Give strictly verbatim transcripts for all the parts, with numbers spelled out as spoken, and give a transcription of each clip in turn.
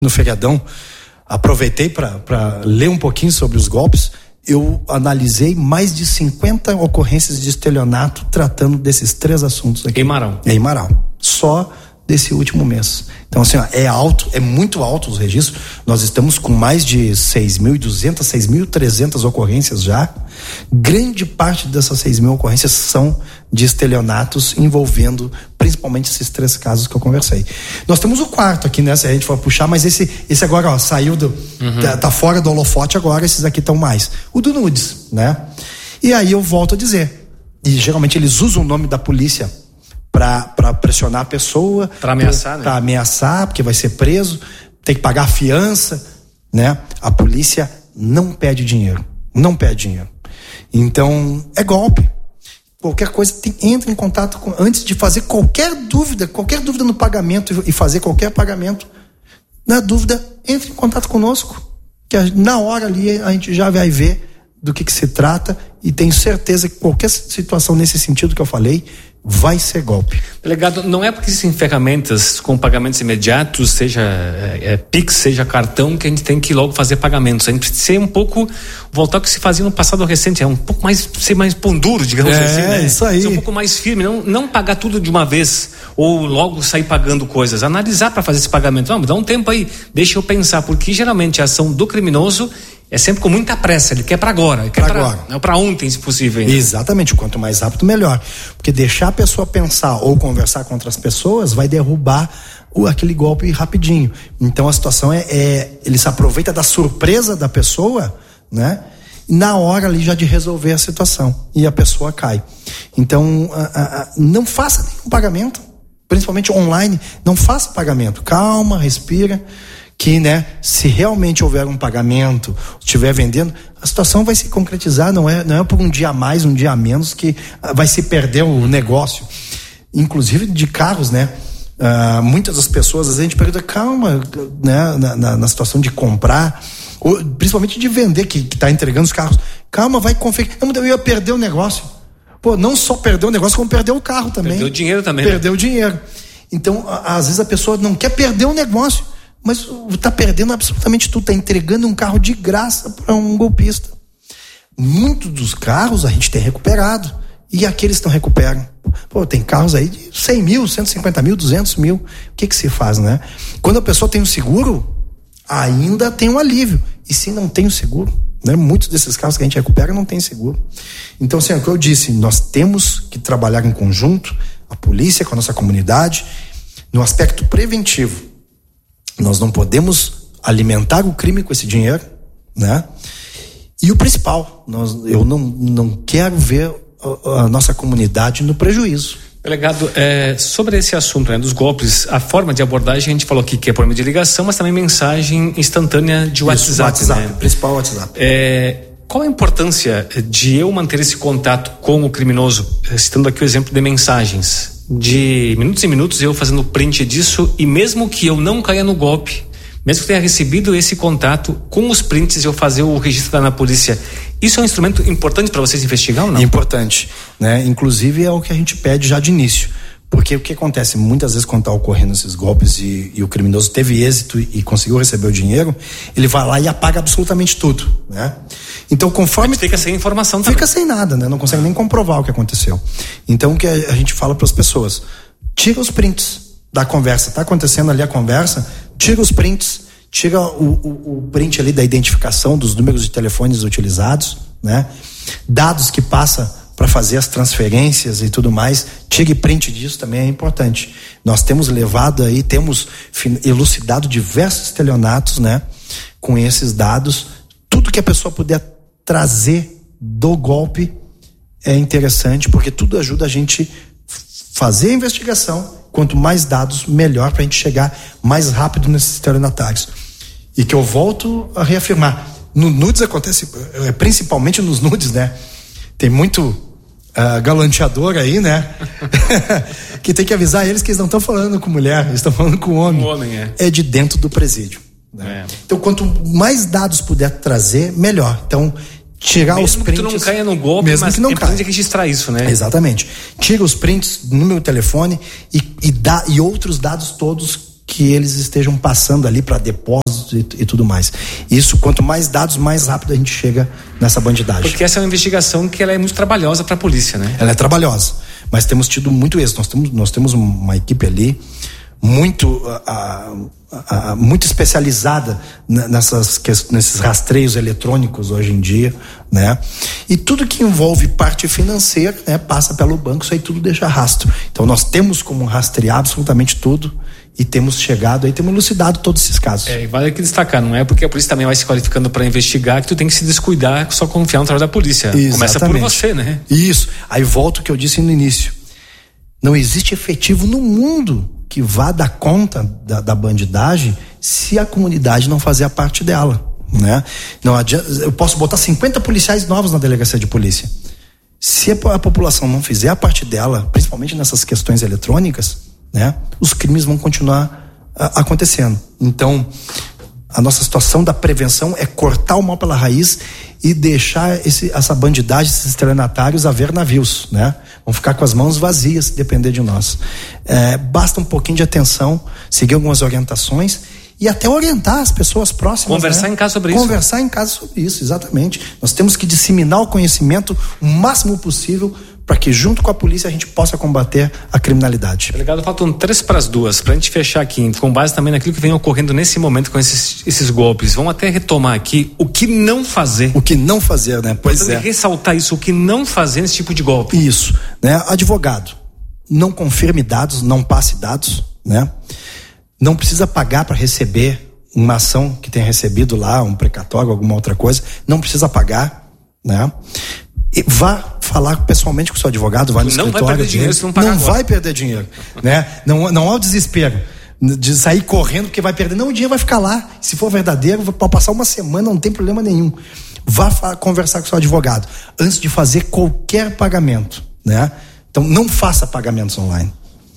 no feriadão, aproveitei para ler um pouquinho sobre os golpes. Eu analisei mais de cinquenta ocorrências de estelionato tratando desses três assuntos aqui. Em Marau. Em Marau. Só desse último mês. Então, assim, ó, é alto, é muito alto os registros. Nós estamos com mais de seis mil e duzentas, seis mil e trezentas ocorrências já. Grande parte dessas seis mil ocorrências são de estelionatos envolvendo principalmente esses três casos que eu conversei. Nós temos o quarto aqui, né? Se a gente for puxar, mas esse, esse agora, ó, saiu do... Uhum. Tá, tá fora do holofote agora, esses aqui estão mais. O do nudes, né? E aí eu volto a dizer. E geralmente eles usam o nome da polícia para pressionar a pessoa, para ameaçar, né? Para ameaçar, porque vai ser preso, tem que pagar a fiança, né? A polícia não pede dinheiro, não pede dinheiro. Então, é golpe. Qualquer coisa, tem, entra em contato com, antes de fazer qualquer dúvida, qualquer dúvida no pagamento e fazer qualquer pagamento, na dúvida, entre em contato conosco, que a, na hora ali a gente já vai ver do que, que se trata, e tenho certeza que qualquer situação nesse sentido que eu falei vai ser golpe. Delegado, não é porque existem ferramentas com pagamentos imediatos, seja é, é, Pix, seja cartão, que a gente tem que logo fazer pagamentos. A gente precisa ser um pouco, voltar ao que se fazia no passado recente, é um pouco mais, ser mais pão duro, digamos é, assim, né? Isso aí. Ser um pouco mais firme, não, não pagar tudo de uma vez, ou logo sair pagando coisas, analisar para fazer esse pagamento. Vamos, dá um tempo aí, deixa eu pensar, porque geralmente a ação do criminoso é sempre com muita pressa, ele quer para agora, ele quer para agora, não para ontem, se possível. Ainda. Exatamente, quanto mais rápido melhor, porque deixar a pessoa pensar ou conversar com outras pessoas vai derrubar o, aquele golpe rapidinho. Então a situação é, é ele se aproveita da surpresa da pessoa, né? Na hora ali já de resolver a situação, e a pessoa cai. Então a, a, a, não faça nenhum pagamento, principalmente online, não faça pagamento, calma, respira, que, né, se realmente houver um pagamento, estiver vendendo, a situação vai se concretizar, não é, não é por um dia a mais, um dia a menos que vai se perder o negócio. Inclusive de carros, né? Uh, muitas das pessoas, às vezes a gente pergunta, calma, né, na, na, na situação de comprar, ou, principalmente de vender, que está entregando os carros, calma, vai conferir, eu ia perder o negócio. Pô, não só perdeu o negócio, como perdeu o carro também. Perdeu o dinheiro também. Perdeu o dinheiro. Então, a, às vezes a pessoa não quer perder o negócio, mas está perdendo absolutamente tudo, está entregando um carro de graça para um golpista. Muitos dos carros a gente tem recuperado, e aqueles que não recuperam, pô, tem carros aí de cem mil, cento e cinquenta mil, duzentos mil, o que que se faz, né? Quando a pessoa tem um seguro, ainda tem um alívio, e se não tem o seguro, né? Muitos desses carros que a gente recupera não tem seguro. Então, assim, é o que eu disse, nós temos que trabalhar em conjunto, a polícia com a nossa comunidade, no aspecto preventivo. Nós não podemos alimentar o crime com esse dinheiro, né? E o principal, nós, eu não, não quero ver a, a nossa comunidade no prejuízo. Delegado, é, sobre esse assunto, né, dos golpes, a forma de abordagem, a gente falou aqui que é por meio de ligação, mas também mensagem instantânea de WhatsApp. Isso, WhatsApp, né? Principal WhatsApp. É, qual a importância de eu manter esse contato com o criminoso, citando aqui o exemplo de mensagens? De minutos em minutos eu fazendo print disso, e mesmo que eu não caia no golpe, mesmo que tenha recebido esse contato, com os prints eu fazer o registro na polícia, isso é um instrumento importante para vocês investigar ou não? Importante, né? Inclusive é o que a gente pede já de início, porque o que acontece muitas vezes quando está ocorrendo esses golpes e, e o criminoso teve êxito e, e conseguiu receber o dinheiro, ele vai lá e apaga absolutamente tudo, né? Então, conforme... fica sem informação também. Fica sem nada, né? Não consegue nem comprovar o que aconteceu. Então, o que a gente fala para as pessoas, tira os prints da conversa, está acontecendo ali a conversa, tira os prints, tira o, o, o print ali da identificação dos números de telefones utilizados, né? Dados que passa para fazer as transferências e tudo mais, tire print disso também é importante. Nós temos levado aí, temos elucidado diversos estelionatos, né? Com esses dados, tudo que a pessoa puder trazer do golpe é interessante, porque tudo ajuda a gente fazer a investigação. Quanto mais dados, melhor, para a gente chegar mais rápido nesses estelionatários. E que eu volto a reafirmar, no nudes acontece, principalmente nos nudes, né? Tem muito uh, galanteador aí, né? Que tem que avisar eles que eles não estão falando com mulher, eles estão falando com homem. Um homem é. É de dentro do presídio. Né? É. Então, quanto mais dados puder trazer, melhor. Então, tirar mesmo os prints. Mesmo que tu não caia no golpe, mesmo mas que não é importante registrar isso, né? Exatamente. Tira os prints, número de telefone e, e, dá, e outros dados todos que eles estejam passando ali para depósitos e, e tudo mais. Isso, quanto mais dados, mais rápido a gente chega nessa bandidagem. Porque essa é uma investigação que ela é muito trabalhosa para a polícia, né? Ela é trabalhosa, mas temos tido muito êxito. Nós temos, nós temos uma equipe ali muito, uh, uh, uh, muito especializada nessas, nesses rastreios eletrônicos hoje em dia, né? E tudo que envolve parte financeira, né, passa pelo banco, isso aí tudo deixa rastro. Então nós temos como rastrear absolutamente tudo e temos chegado aí, temos elucidado todos esses casos. É, e vale aqui destacar, não é porque a polícia também vai se qualificando para investigar que tu tem que se descuidar, só confiar no trabalho da polícia. Exatamente. Começa por você, né? Isso. Aí volto ao que eu disse no início. Não existe efetivo no mundo que vá dar conta da, da bandidagem se a comunidade não fazer a parte dela, né? Não adianta, eu posso botar cinquenta policiais novos na delegacia de polícia. Se a, a população não fizer a parte dela, principalmente nessas questões eletrônicas, né, os crimes vão continuar a, acontecendo. Então, a nossa situação da prevenção é cortar o mal pela raiz e deixar esse, essa bandidagem, esses estelionatários a ver navios, né? Vão ficar com as mãos vazias se depender de nós. É, basta um pouquinho de atenção, seguir algumas orientações e até orientar as pessoas próximas. Conversar, né, em casa sobre Conversar isso. Conversar em casa sobre isso, exatamente. Nós temos que disseminar o conhecimento o máximo possível para que junto com a polícia a gente possa combater a criminalidade. Delegado, faltam três para as duas, para a gente fechar aqui, com base também naquilo que vem ocorrendo nesse momento com esses, esses golpes. Vamos até retomar aqui o que não fazer. O que não fazer, né? Pois é. Ressaltar isso, o que não fazer nesse tipo de golpe. Isso, né? Advogado, não confirme dados, não passe dados, né? Não precisa pagar para receber uma ação que tenha recebido lá, um precatório, alguma outra coisa, não precisa pagar, né? E vá falar pessoalmente com o seu advogado, vai no não escritório. Vai perder dinheiro se não pagar não agora. vai perder dinheiro, né? Não, não há o desespero de sair correndo porque vai perder. Não, o dinheiro vai ficar lá. Se for verdadeiro, pode passar uma semana, não tem problema nenhum. Vá fa- conversar com o seu advogado antes de fazer qualquer pagamento, né? Então, não faça pagamentos online.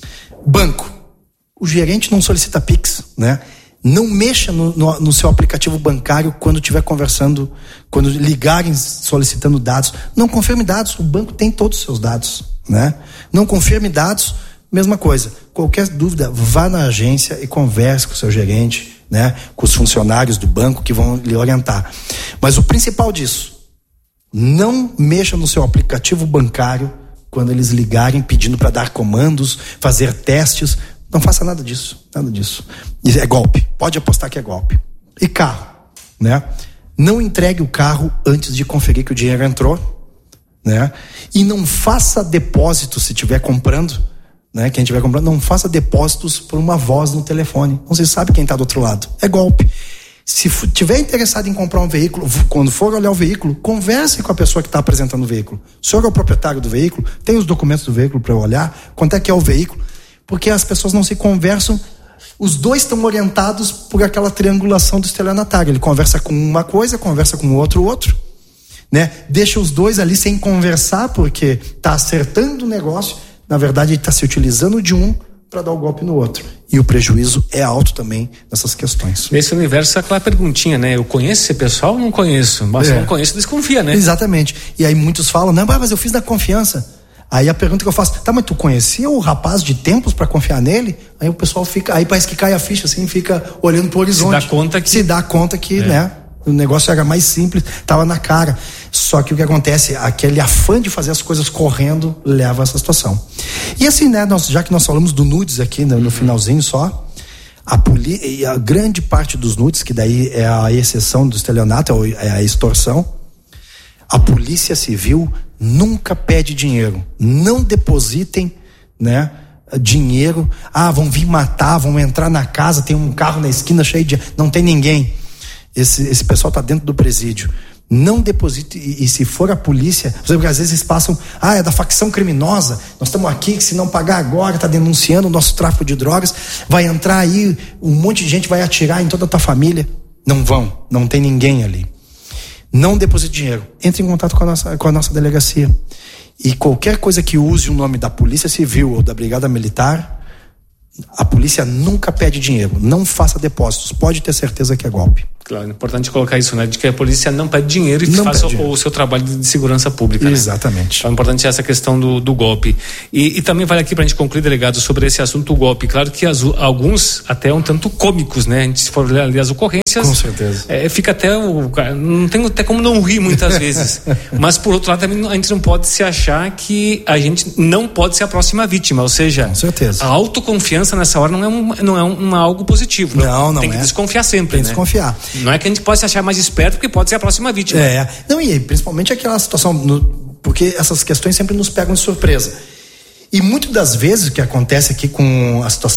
Banco. O gerente não solicita Pix, né? Não mexa no, no, no seu aplicativo bancário quando estiver conversando, quando ligarem solicitando dados. Não confirme dados, o banco tem todos os seus dados, né? Não confirme dados, mesma coisa. Qualquer dúvida, vá na agência e converse com o seu gerente, né? Com os funcionários do banco que vão lhe orientar. Mas o principal disso, não mexa no seu aplicativo bancário quando eles ligarem pedindo para dar comandos, fazer testes. Não faça nada disso, nada disso. É golpe, pode apostar que é golpe. E carro, né? Não entregue o carro antes de conferir que o dinheiro entrou, né? E não faça depósitos se estiver comprando, né? Quem estiver comprando, não faça depósitos por uma voz no telefone. Não se sabe quem está do outro lado. É golpe. Se estiver interessado em comprar um veículo, quando for olhar o veículo, converse com a pessoa que está apresentando o veículo. O senhor é o proprietário do veículo? Tem os documentos do veículo para eu olhar? Quanto é que é o veículo? Porque as pessoas não se conversam, os dois estão orientados por aquela triangulação do estelionatário. Ele conversa com uma coisa, conversa com o outro, outro, né? Deixa os dois ali sem conversar, porque está acertando o negócio. Na verdade, ele está se utilizando de um para dar o golpe no outro. E o prejuízo é alto também nessas questões. Nesse universo, aquela perguntinha, né? Eu conheço esse pessoal ou não conheço? Mas se é. não conheço, desconfia, né? Exatamente. E aí muitos falam, não, mas eu fiz da confiança. Aí a pergunta que eu faço, tá, mas tu conhecia o rapaz de tempos para confiar nele? Aí o pessoal fica, aí parece que cai a ficha assim, fica olhando pro horizonte. Se dá conta que... Se dá conta que, é. né, o negócio era mais simples, tava na cara. Só que o que acontece, aquele afã de fazer as coisas correndo leva a essa situação. E assim, né, nós, já que nós falamos do nudes aqui no, no finalzinho só, a, poli, a grande parte dos nudes, que daí é a exceção do estelionato, é a extorsão, a Polícia Civil nunca pede dinheiro. Não depositem, né, dinheiro. Ah, vão vir matar, vão entrar na casa, tem um carro na esquina cheio de... Não tem ninguém. Esse, esse pessoal está dentro do presídio. Não deposite, e, e se for a polícia, porque às vezes eles passam, ah, é da facção criminosa, nós estamos aqui, que se não pagar agora, está denunciando o nosso tráfico de drogas, vai entrar aí, um monte de gente vai atirar em toda a tua família. Não vão, não tem ninguém ali. Não deposite dinheiro. Entre em contato com a nossa, com a nossa delegacia. E qualquer coisa que use o nome da Polícia Civil ou da Brigada Militar, a polícia nunca pede dinheiro. Não faça depósitos. Pode ter certeza que é golpe. Claro, é importante colocar isso, né? De que a polícia não pede dinheiro e não faça o, o seu trabalho de segurança pública. Exatamente. Né? Então é importante essa questão do, do golpe. E, e também vale aqui pra gente concluir, delegado, sobre esse assunto do golpe. Claro que as, alguns até um tanto cômicos, né? A gente, se for ler ali as ocorrências. Com certeza. É, fica até. O, não tem até como não rir muitas vezes. Mas por outro lado, também a gente não pode se achar que a gente não pode ser a próxima vítima. Ou seja, com certeza. A autoconfiança nessa hora não é, um, não é um, um algo positivo. Não, não tem é. Tem que desconfiar sempre. Tem que né? desconfiar. Não é que a gente possa se achar mais esperto, porque pode ser a próxima vítima. É, não, e principalmente aquela situação, no, porque essas questões sempre nos pegam de surpresa. E muitas das vezes o que acontece aqui com a situação